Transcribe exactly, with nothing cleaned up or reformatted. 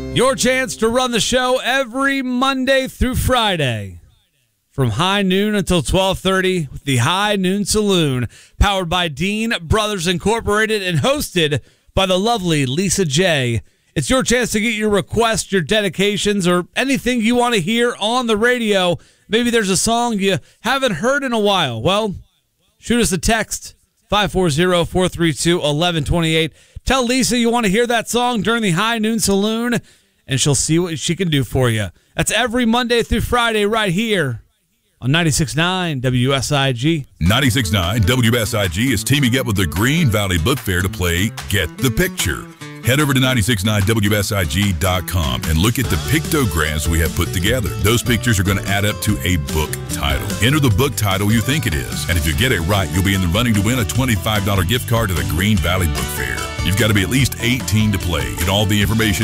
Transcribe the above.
Your chance to run the show every Monday through Friday from high noon until twelve thirty with the High Noon Saloon, powered by Dean Brothers Incorporated and hosted by the lovely Lisa J. It's your chance to get your requests, your dedications, or anything you want to hear on the radio. Maybe there's a song you haven't heard in a while. Well, shoot us a text, five four zero, four three two, one one two eight. Tell Lisa you want to hear that song during the High Noon Saloon, and she'll see what she can do for you. That's every Monday through Friday right here on ninety-six point nine W S I G. ninety-six point nine W S I G is teaming up with the Green Valley Book Fair to play Get the Picture. Head over to ninety-six point nine W S I G dot com and look at the pictograms we have put together. Those pictures are going to add up to a book title. Enter the book title you think it is, and if you get it right, you'll be in the running to win a twenty-five dollars gift card to the Green Valley Book Fair. You've got to be at least eighteen to play, and all the information